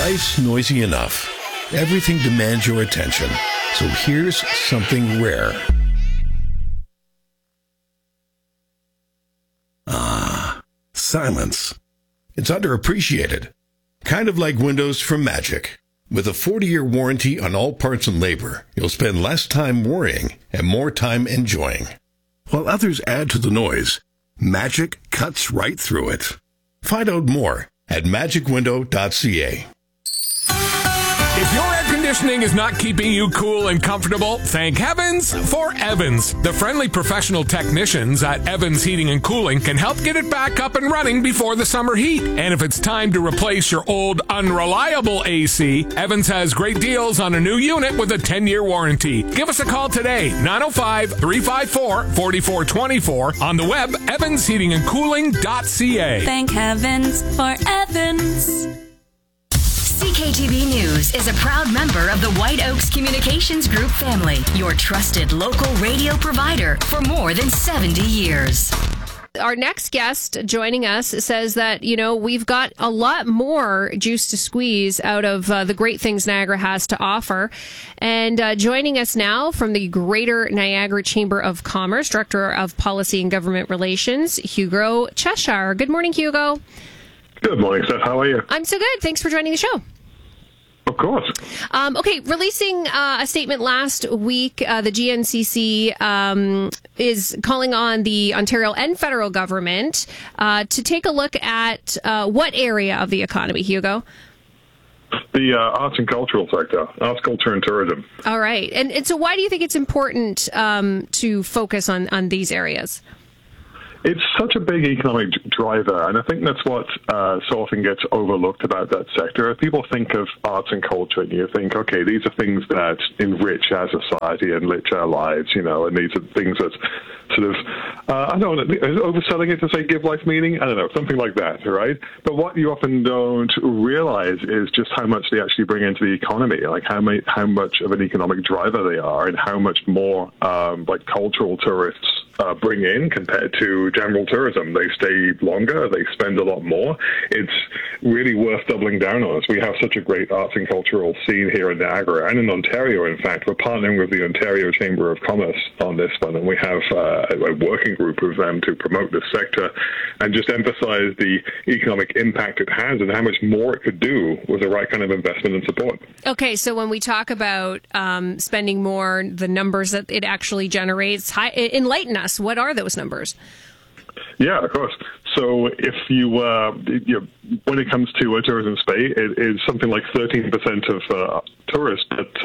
Life's noisy enough. Everything demands your attention. So here's something rare. Silence. It's underappreciated. Kind of like Windows from Magic. With a 40-year warranty on all parts and labor, you'll spend less time worrying and more time enjoying. While others add to the noise, Magic cuts right through it. Find out more at magicwindow.ca. If your air conditioning is not keeping you cool and comfortable, thank heavens for Evans. The friendly professional technicians at Evans Heating and Cooling can help get it back up and running before the summer heat. And if it's time to replace your old unreliable AC, Evans has great deals on a new unit with a 10-year warranty. Give us a call today, 905-354-4424. On the web, evansheatingandcooling.ca. Thank heavens for Evans. CKTB News is a proud member of the White Oaks Communications Group family, your trusted local radio provider for more than 70 years. Our next guest joining us says that, we've got a lot more juice to squeeze out of the great things Niagara has to offer. And joining us now from the Greater Niagara Chamber of Commerce, Director of Policy and Government Relations, Hugo Cheshire. Good morning, Hugo. Good morning, Steph. How are you? I'm so good. Thanks for joining the show. Of course. Okay, releasing a statement last week, the GNCC is calling on the Ontario and federal government to take a look at what area of the economy, Hugo? The arts and cultural sector, arts, culture, and tourism. All right. And so why do you think it's important to focus on these areas? It's such a big economic driver, and I think that's what so often gets overlooked about that sector. People think of arts and culture, and you think, okay, these are things that enrich our society, enrich our lives, and these are things that sort of, I don't know, overselling it to say give life meaning? I don't know, something like that, right? But what you often don't realize is just how much they actually bring into the economy, like how much of an economic driver they are, and how much more like cultural tourists bring in compared to general tourism. They stay longer, they spend a lot more. It's really worth doubling down on us. We have such a great arts and cultural scene here in Niagara and in Ontario, in fact. We're partnering with the Ontario Chamber of Commerce on this one, and we have a working group of them to promote this sector and just emphasize the economic impact it has and how much more it could do with the right kind of investment and support. Okay, so when we talk about spending more, the numbers that it actually generates, enlighten us. What are those numbers? Yeah, of course. So if you when it comes to tourism space, it is something like 13% of tourists, but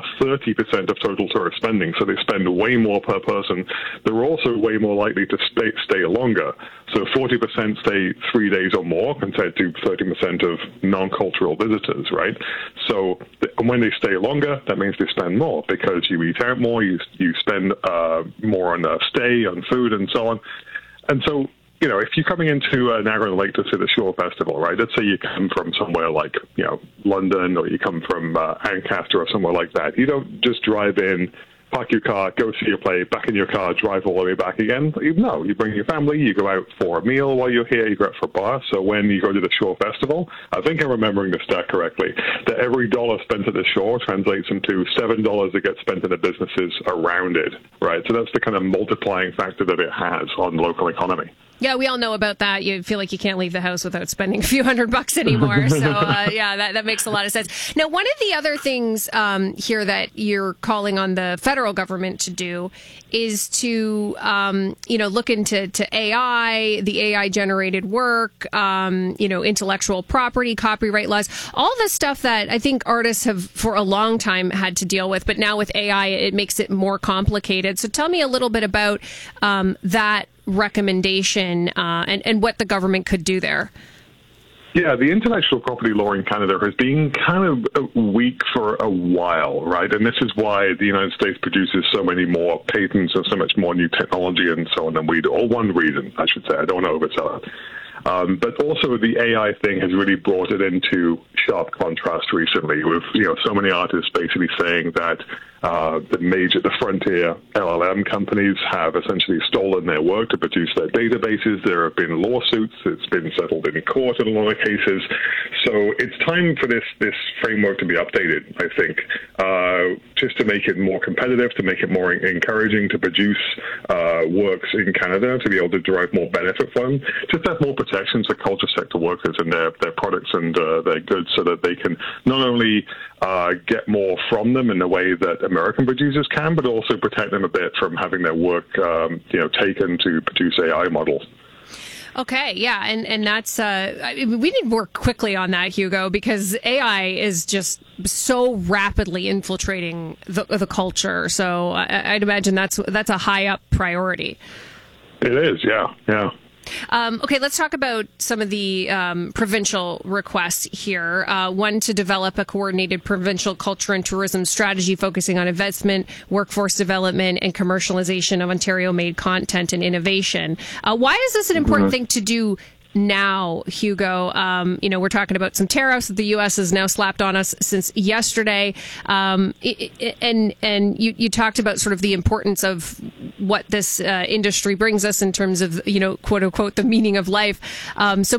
30% of total tourist spending. So they spend way more per person. They're also way more likely to stay longer. So 40% stay 3 days or more compared to 30% of non-cultural visitors, right? So when they stay longer, that means they spend more because you eat out more, you spend more on stay, on food, and so on. And so, if you're coming into Niagara-on-the-Lake to see the Shore Festival, right, let's say you come from somewhere like, London, or you come from Ancaster or somewhere like that. You don't just drive in, park your car, go see your play, back in your car, drive all the way back again. No, you bring your family, you go out for a meal while you're here, you go out for a bar. So when you go to the Shore Festival, I think I'm remembering the stat correctly, that every dollar spent at the shore translates into $7 that gets spent in the businesses around it, right? So that's the kind of multiplying factor that it has on the local economy. Yeah, we all know about that. You feel like you can't leave the house without spending a few $100 anymore. So, that makes a lot of sense. Now, one of the other things here that you're calling on the federal government to do is to, look into AI, the AI-generated work, intellectual property, copyright laws, all the stuff that I think artists have for a long time had to deal with. But now with AI, it makes it more complicated. So tell me a little bit about that recommendation and what the government could do there. Yeah, the intellectual property law in Canada has been kind of weak for a while, right? And this is why the United States produces so many more patents and so much more new technology and so on than we do. Or one reason, I should say. I don't want to oversell it. But also the AI thing has really brought it into sharp contrast recently with, so many artists basically saying that The frontier LLM companies have essentially stolen their work to produce their databases. There have been lawsuits. It's been settled in court in a lot of cases. So it's time for this framework to be updated, I think, just to make it more competitive, to make it more encouraging to produce works in Canada, to be able to derive more benefit from, just have more protections for culture sector workers and their products and their goods, so that they can not only get more from them in the way that American producers can, but also protect them a bit from having their work taken to produce AI models. Okay, yeah, and that's we need to work quickly on that, Hugo, because AI is just so rapidly infiltrating the culture. So I'd imagine that's a high up priority. It is, yeah. Okay, let's talk about some of the provincial requests here. One, to develop a coordinated provincial culture and tourism strategy focusing on investment, workforce development, and commercialization of Ontario-made content and innovation. Why is this an important thing to do now, Hugo? We're talking about some tariffs that the U.S. has now slapped on us since yesterday. And you talked about sort of the importance of what this industry brings us in terms of, quote unquote, the meaning of life. So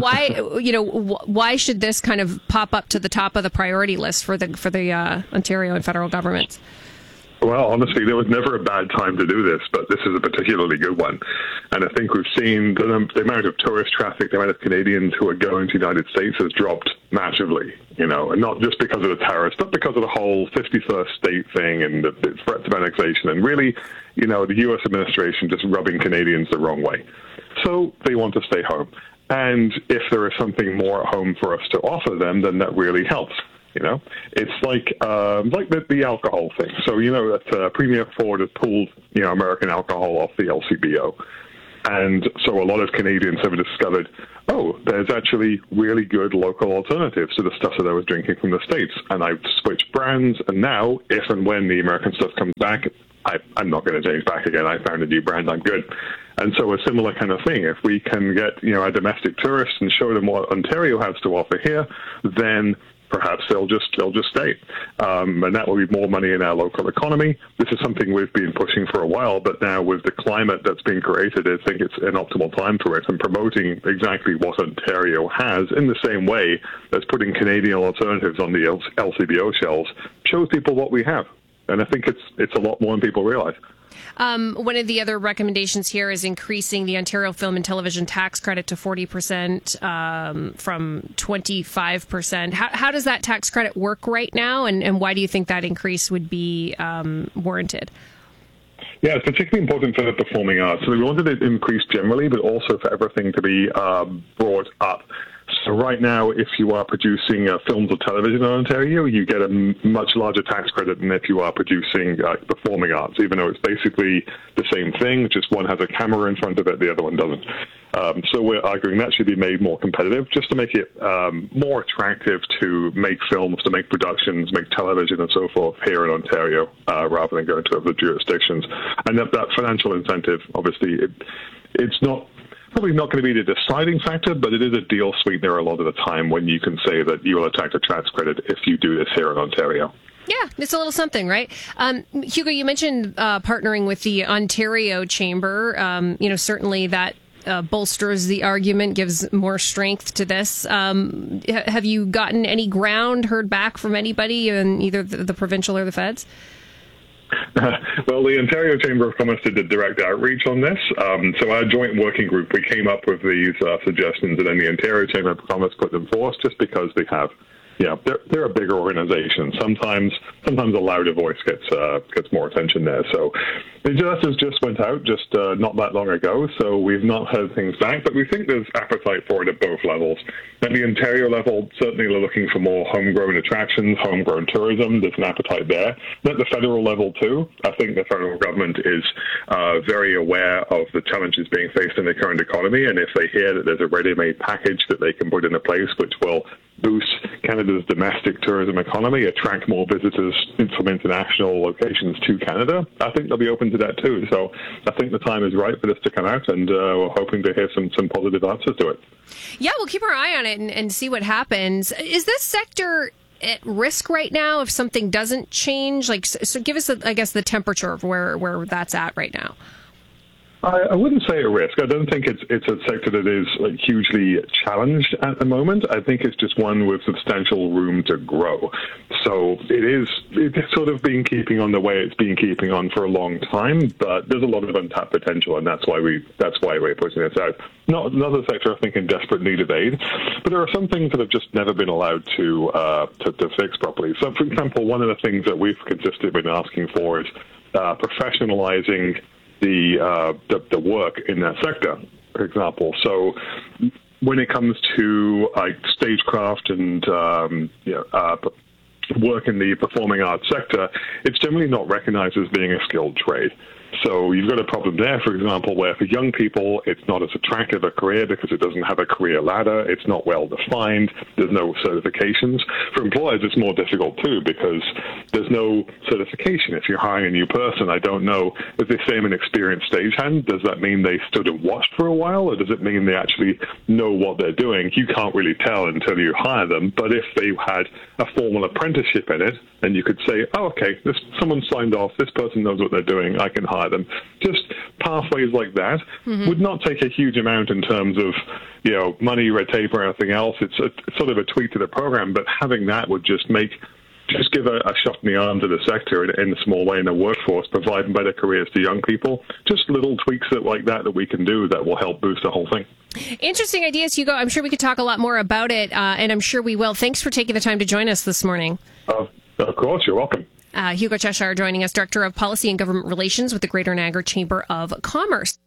why should this kind of pop up to the top of the priority list for the Ontario and federal governments? Well, honestly, there was never a bad time to do this, but this is a particularly good one. And I think we've seen the amount of tourist traffic, the amount of Canadians who are going to the United States has dropped massively, and not just because of the tariffs, but because of the whole 51st state thing and the threats of annexation, and really, the U.S. administration just rubbing Canadians the wrong way. So they want to stay home. And if there is something more at home for us to offer them, then that really helps. It's like the alcohol thing. So, that Premier Ford has pulled, American alcohol off the LCBO. And so a lot of Canadians have discovered, there's actually really good local alternatives to the stuff that I was drinking from the States. And I've switched brands. And now, if and when the American stuff comes back, I'm not going to change back again. I found a new brand. I'm good. And so a similar kind of thing. If we can get, our domestic tourists and show them what Ontario has to offer here, then perhaps they'll just stay. And that will be more money in our local economy. This is something we've been pushing for a while, but now with the climate that's been created, I think it's an optimal time for it, and promoting exactly what Ontario has in the same way as putting Canadian alternatives on the LCBO shelves shows people what we have. And I think it's a lot more than people realize. One of the other recommendations here is increasing the Ontario Film and Television tax credit to 40% from 25%. How does that tax credit work right now, and why do you think that increase would be warranted? Yeah, it's particularly important for the performing arts. So we wanted it increased generally, but also for everything to be brought up. So right now, if you are producing films or television in Ontario, you get a much larger tax credit than if you are producing performing arts, even though it's basically the same thing, just one has a camera in front of it, the other one doesn't. So we're arguing that should be made more competitive, just to make it more attractive to make films, to make productions, make television and so forth here in Ontario, rather than going to other jurisdictions. And that financial incentive, obviously, it's probably not going to be the deciding factor, but it is a deal sweetener a lot of the time when you can say that you will attract a tax credit if you do this here in Ontario. Yeah, it's a little something, right? Hugo, you mentioned partnering with the Ontario Chamber. Certainly that bolsters the argument, gives more strength to this. Have you gotten any ground, heard back from anybody in either the provincial or the feds? Well, the Ontario Chamber of Commerce did direct outreach on this. So our joint working group, we came up with these suggestions, and then the Ontario Chamber of Commerce put them forth just because they have, they're a bigger organization. Sometimes a louder voice gets more attention there. So the justice just went out not that long ago, so we've not heard things back, but we think there's appetite for it at both levels. At the Ontario level, certainly we're looking for more homegrown attractions, homegrown tourism. There's an appetite there. And at the federal level too, I think the federal government is very aware of the challenges being faced in the current economy, and if they hear that there's a ready-made package that they can put into place which will boost Canada's domestic tourism economy, attract more visitors from international locations to Canada, I think they'll be open to that too. So I think the time is right for this to come out, and we're hoping to hear some positive answers to it. Yeah, we'll keep our eye on it and see what happens. Is this sector at risk right now if something doesn't change? Like, so give us, I guess, the temperature of where that's at right now. I wouldn't say a risk. I don't think it's a sector that is hugely challenged at the moment. I think it's just one with substantial room to grow. So it's sort of been keeping on the way it's been keeping on for a long time, but there's a lot of untapped potential, and that's why we're putting this out. Not another sector, I think, in desperate need of aid, but there are some things that have just never been allowed to fix properly. So, for example, one of the things that we've consistently been asking for is professionalizing the work in that sector, for example. So when it comes to stagecraft and work in the performing arts sector, it's generally not recognized as being a skilled trade. So you've got a problem there, for example, where for young people, it's not as attractive a career because it doesn't have a career ladder. It's not well defined. There's no certifications. For employers, it's more difficult too because there's no certification. If you're hiring a new person, I don't know if they say I'm an experienced stagehand. Does that mean they stood and watched for a while, or does it mean they actually know what they're doing? You can't really tell until you hire them. But if they had a formal apprenticeship in it, then you could say, oh, okay, someone signed off. This person knows what they're doing. I can hire them. Just pathways like that would not take a huge amount in terms of, money, red tape, or anything else. It's sort of a tweak to the program, but having that would just give a shot in the arm to the sector in a small way in the workforce, providing better careers to young people. Just little tweaks like that we can do that will help boost the whole thing. Interesting ideas, Hugo. I'm sure we could talk a lot more about it, and I'm sure we will. Thanks for taking the time to join us this morning. Of course, you're welcome. Hugo Cheshire joining us, Director of Policy and Government Relations with the Greater Niagara Chamber of Commerce.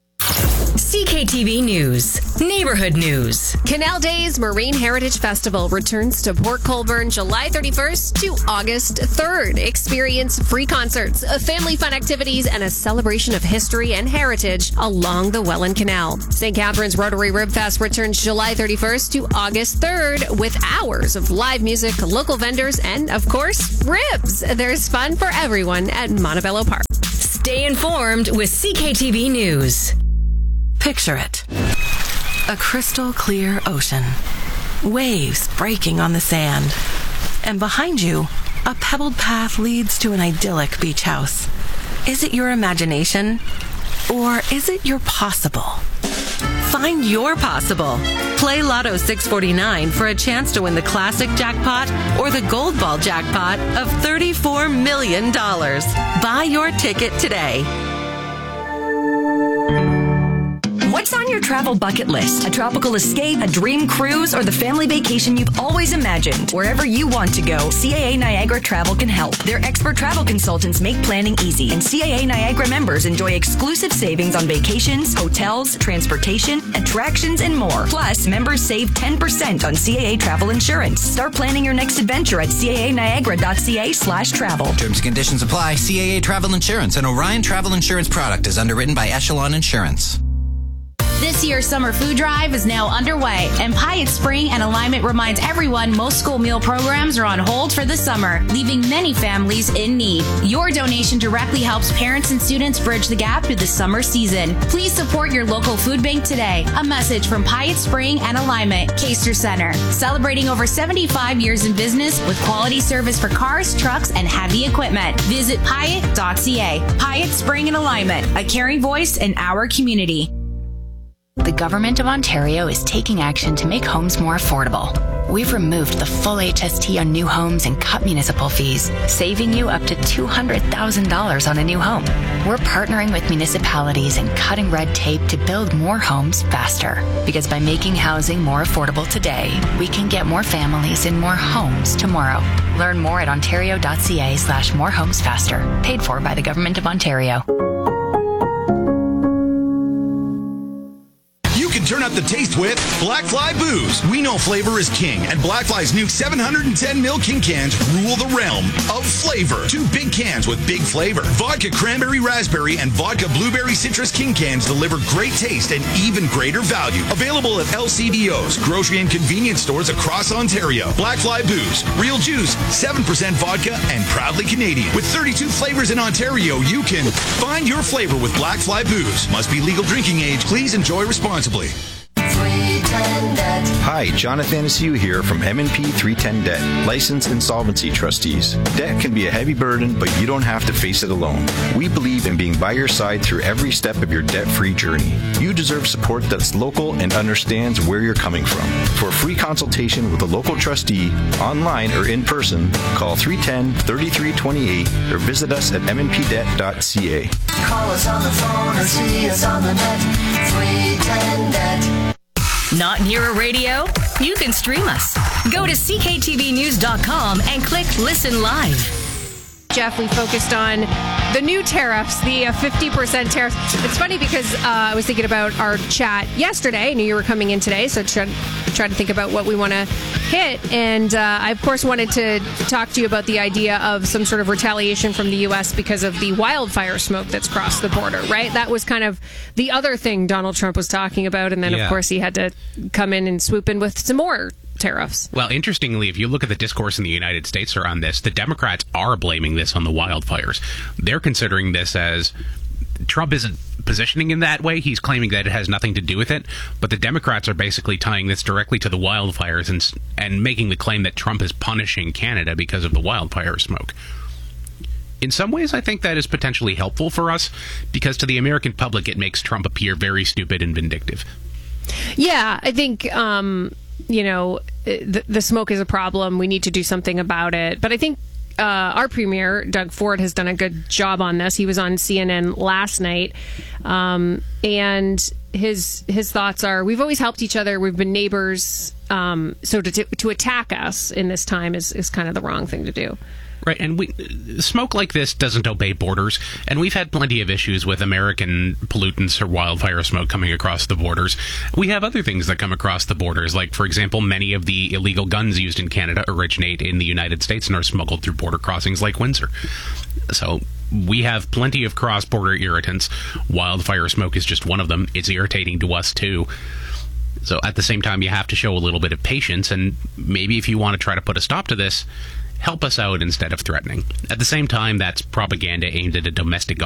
CKTV News, Neighborhood News. Canal Days Marine Heritage Festival returns to Port Colborne July 31st to August 3rd. Experience free concerts, family fun activities, and a celebration of history and heritage along the Welland Canal. St. Catharines Rotary Rib Fest returns July 31st to August 3rd with hours of live music, local vendors, and, of course, ribs. There's fun for everyone at Montebello Park. Stay informed with CKTV News. Picture it. A crystal clear ocean. Waves breaking on the sand. And behind you, a pebbled path leads to an idyllic beach house. Is it your imagination? Or is it your possible? Find your possible. Play Lotto 649 for a chance to win the classic jackpot or the gold ball jackpot of $34 million. Buy your ticket today. What's on your travel bucket list? A tropical escape, a dream cruise, or the family vacation you've always imagined? Wherever you want to go, CAA Niagara Travel can help. Their expert travel consultants make planning easy, and CAA Niagara members enjoy exclusive savings on vacations, hotels, transportation, attractions, and more. Plus, members save 10% on CAA travel insurance. Start planning your next adventure at caaniagara.ca/travel. Terms and conditions apply. CAA Travel Insurance, an Orion Travel Insurance product, is underwritten by Echelon Insurance. This year's summer food drive is now underway, and Pyatt Spring and Alignment reminds everyone most school meal programs are on hold for the summer, leaving many families in need. Your donation directly helps parents and students bridge the gap through the summer season. Please support your local food bank today. A message from Pyatt Spring and Alignment, Caster Center, celebrating over 75 years in business with quality service for cars, trucks, and heavy equipment. Visit Pyatt.ca. Pyatt Spring and Alignment, a caring voice in our community. The Government of Ontario is taking action to make homes more affordable. We've removed the full HST on new homes and cut municipal fees, saving you up to $200,000 on a new home. We're partnering with municipalities and cutting red tape to build more homes faster. Because by making housing more affordable today, we can get more families in more homes tomorrow. Learn more at ontario.ca/morehomesfaster. Paid for by the Government of Ontario. Turn up the taste with Black Fly Booze. We know flavor is king, and Black Fly's new 710 ml King cans rule the realm of flavor. 2 big cans with big flavor. Vodka Cranberry Raspberry and Vodka Blueberry Citrus King cans deliver great taste and even greater value. Available at LCBOs, grocery and convenience stores across Ontario. Black Fly Booze. Real juice, 7% vodka, and proudly Canadian. With 32 flavors in Ontario, you can find your flavor with Black Fly Booze. Must be legal drinking age. Please enjoy responsibly. Hi, Jonathan Anaciu here from M&P 310 Debt, licensed insolvency trustees. Debt can be a heavy burden, but you don't have to face it alone. We believe in being by your side through every step of your debt-free journey. You deserve support that's local and understands where you're coming from. For a free consultation with a local trustee, online or in person, call 310-3328 or visit us at mnpdebt.ca. Call us on the phone or see us on the net. 310 Debt. Not near a radio? You can stream us. Go to cktvnews.com and click Listen Live. Jeff, we focused on the new tariffs, the 50% tariffs. It's funny because I was thinking about our chat yesterday. I knew you were coming in today, so trying to think about what we want to hit. And I, of course, wanted to talk to you about the idea of some sort of retaliation from the U.S. because of the wildfire smoke that's crossed the border, right? That was kind of the other thing Donald Trump was talking about. And then, of course, he had to come in and swoop in with some more tariffs. Well, interestingly, if you look at the discourse in the United States around this, the Democrats are blaming this on the wildfires. They're considering this as Trump isn't positioning in that way. He's claiming that it has nothing to do with it. But the Democrats are basically tying this directly to the wildfires and making the claim that Trump is punishing Canada because of the wildfire smoke. In some ways, I think that is potentially helpful for us because to the American public, it makes Trump appear very stupid and vindictive. Yeah, I think the smoke is a problem. We need to do something about it. But I think our premier, Doug Ford, has done a good job on this. He was on CNN last night. And his thoughts are, we've always helped each other. We've been neighbors. So to attack us in this time is kind of the wrong thing to do. Right, and smoke like this doesn't obey borders, and we've had plenty of issues with American pollutants or wildfire smoke coming across the borders. We have other things that come across the borders, like, for example, many of the illegal guns used in Canada originate in the United States and are smuggled through border crossings like Windsor. So we have plenty of cross-border irritants. Wildfire smoke is just one of them. It's irritating to us, too. So at the same time, you have to show a little bit of patience, and maybe if you want to try to put a stop to this, help us out instead of threatening. At the same time, that's propaganda aimed at a domestic